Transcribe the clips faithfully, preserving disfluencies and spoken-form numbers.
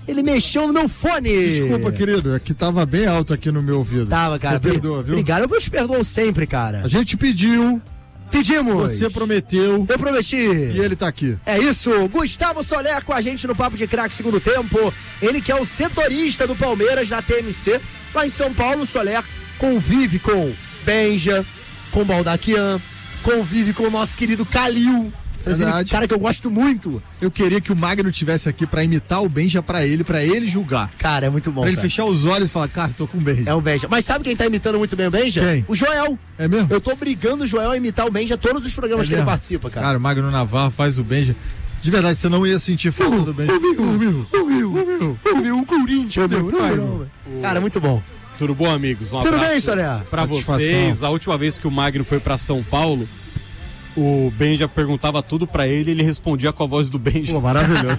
Ele mexeu no meu fone. Desculpa, querido, é que tava bem alto aqui no meu ouvido. Tava, cara. Você perdoa, viu? Obrigado, eu te perdoo sempre, cara. A gente pediu. Pedimos. Você prometeu. Eu prometi. E ele tá aqui. É isso. Gustavo Soler com a gente no Papo de Craque segundo tempo. Ele que é o setorista do Palmeiras na T M C. Lá em São Paulo, Soler convive com Benja, com Baldaquian, convive com o nosso querido Calil. Verdade. Cara que eu gosto muito. Eu queria que o Magno tivesse aqui pra imitar o Benja pra ele, pra ele julgar. Cara, é muito bom. Pra ele cara. fechar os olhos e falar, cara, tô com o Benja. É o Benja. Mas sabe quem tá imitando muito bem o Benja? Quem? O Joel. É mesmo? Eu tô brigando o Joel a imitar o Benja todos os programas É que ele mesmo? participa, cara. Cara, o Magno Navarro faz o Benja. De verdade, você não ia sentir falta do Benja. O meu, o meu, o meu, o meu, o meu, o Corinthians, meu, não, não. Cara, muito bom. Tudo bom, amigos? Um Tudo abraço bem, Soler? pra vocês. A última vez que o Magno foi pra São Paulo, o Benja perguntava tudo pra ele e ele respondia com a voz do Benja. Pô, maravilhoso.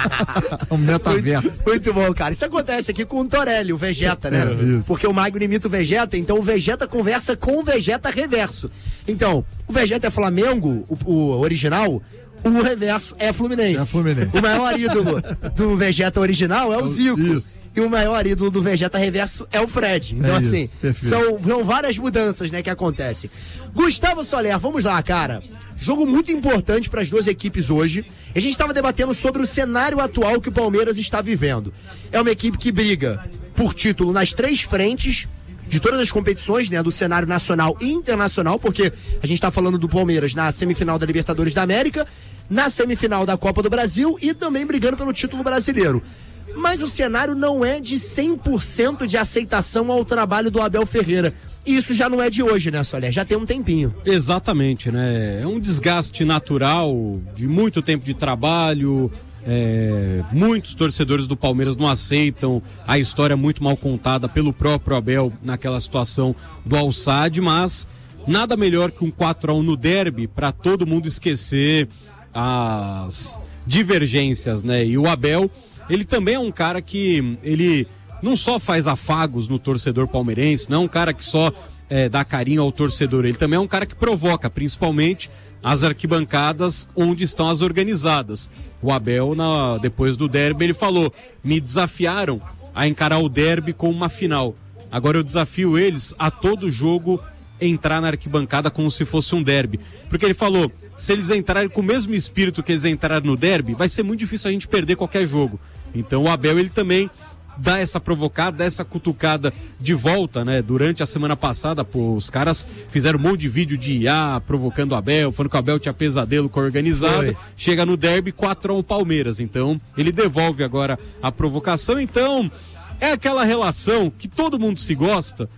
Um metaverso. Muito, muito bom, cara. Isso acontece aqui com o Torelli, o Vegeta, né? É, porque o Magno imita o Vegeta, então o Vegeta conversa com o Vegeta reverso. Então, o Vegeta é Flamengo, o, o original, o reverso é Fluminense. É Fluminense. O maior ídolo do Vegeta original é o Zico. Isso. E o maior ídolo do Vegeta reverso é o Fred. Então, É assim, isso, perfeito. são, são várias mudanças, né, que acontecem. Gustavo Soler, vamos lá, cara. Jogo muito importante para as duas equipes hoje. A gente estava debatendo sobre o cenário atual que o Palmeiras está vivendo. É uma equipe que briga por título nas três frentes de todas as competições, né, do cenário nacional e internacional, porque a gente está falando do Palmeiras na semifinal da Libertadores da América, na semifinal da Copa do Brasil e também brigando pelo título brasileiro. Mas o cenário não é de cem por cento de aceitação ao trabalho do Abel Ferreira. E isso já não é de hoje, né, Soler? Já tem um tempinho. Exatamente, né? É um desgaste natural de muito tempo de trabalho. É, muitos torcedores do Palmeiras não aceitam a história muito mal contada pelo próprio Abel naquela situação do Al-Sadd, mas nada melhor que um quatro a um no derby para todo mundo esquecer as divergências, né? E o Abel, ele também é um cara que ele não só faz afagos no torcedor palmeirense, não é um cara que só é, dá carinho ao torcedor, ele também é um cara que provoca, principalmente as arquibancadas onde estão as organizadas. O Abel, na, depois do derby, ele falou, me desafiaram a encarar o derby como uma final. Agora eu desafio eles a todo jogo entrar na arquibancada como se fosse um derby. Porque ele falou, se eles entrarem com o mesmo espírito que eles entraram no derby, vai ser muito difícil a gente perder qualquer jogo. Então o Abel, ele também dá essa provocada, dá essa cutucada de volta, né? Durante a semana passada, pô, os caras fizeram um monte de vídeo de I A, provocando o Abel, falando que o Abel tinha pesadelo com a organizada. Foi. Chega no derby, quatro a um Palmeiras. Então, ele devolve agora a provocação. Então, é aquela relação que todo mundo se gosta,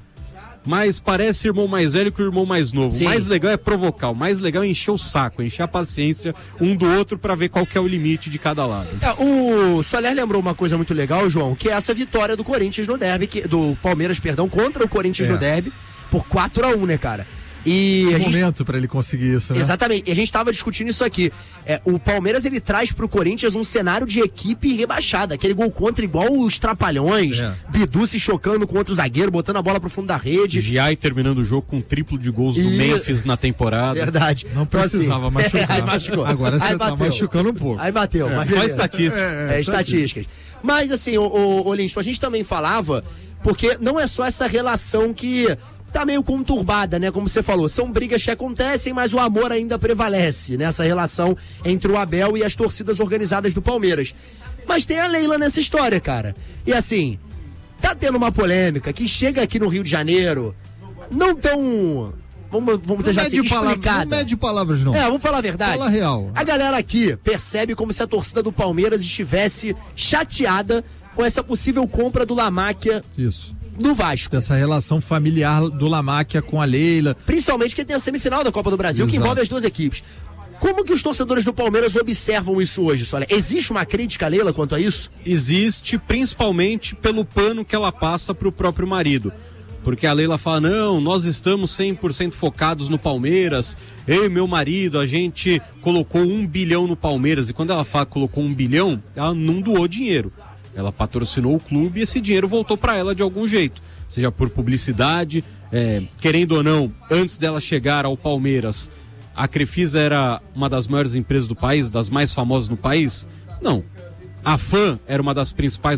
mas parece irmão mais velho que o irmão mais novo. Sim. O mais legal é provocar, o mais legal é encher o saco, encher a paciência um do outro pra ver qual que é o limite de cada lado. É, o Soler lembrou uma coisa muito legal, João, que é essa vitória do Corinthians no derby, que, do Palmeiras, perdão, contra o Corinthians é. no derby, por quatro a um, né, cara? E um a gente... momento pra ele conseguir isso, né? Exatamente, e a gente tava discutindo isso aqui. É, o Palmeiras, ele traz pro Corinthians um cenário de equipe rebaixada, aquele gol contra igual os Trapalhões, é. Bidu se chocando com outro zagueiro, botando a bola pro fundo da rede. Giai terminando o jogo com um triplo de gols do e... Memphis na temporada. Verdade. Não precisava assim, machucar. É, aí machucou. Agora aí você bateu. tá machucando um pouco. Aí bateu. É. Mas só estatísticas. É, é, é, estatísticas. Mas assim, o, o, o Linston, a gente também falava, porque não é só essa relação que tá meio conturbada, né? Como você falou, são brigas que acontecem, mas o amor ainda prevalece nessa relação entre o Abel e as torcidas organizadas do Palmeiras. Mas tem a Leila nessa história, cara. E assim, tá tendo uma polêmica que chega aqui no Rio de Janeiro, não tão... Vamos, vamos deixar assim, explicada. Não mede palavras, não. É, vamos falar a verdade. Fala real. A galera aqui percebe como se a torcida do Palmeiras estivesse chateada com essa possível compra do Lamáquia. Isso. Do Vasco. Dessa relação familiar do Lamáquia com a Leila. Principalmente que tem a semifinal da Copa do Brasil, Exato. Que envolve as duas equipes. Como que os torcedores do Palmeiras observam isso hoje, Soler? Existe uma crítica a Leila quanto a isso? Existe, principalmente pelo pano que ela passa pro próprio marido. Porque a Leila fala, não, nós estamos cem por cento focados no Palmeiras, eu e meu marido, a gente colocou um bilhão no Palmeiras. E quando ela fala que colocou um bilhão, ela não doou dinheiro. Ela patrocinou o clube e esse dinheiro voltou para ela de algum jeito, seja por publicidade, é, querendo ou não, antes dela chegar ao Palmeiras, a Crefisa era uma das maiores empresas do país, das mais famosas no país? Não. A F A M era uma das principais